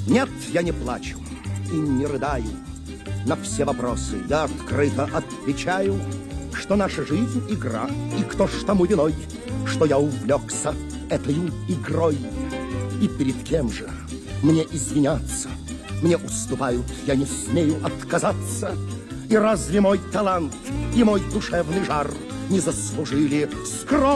Нет, я не плачу и не рыдаю. На все вопросы я открыто отвечаю, что наша жизнь — игра, и кто ж тому виной, что я увлекся этой игрой. И перед кем же мне извиняться? Мне уступают, я не смею отказаться. И разве мой талант и мой душевный жар не заслужили скромности?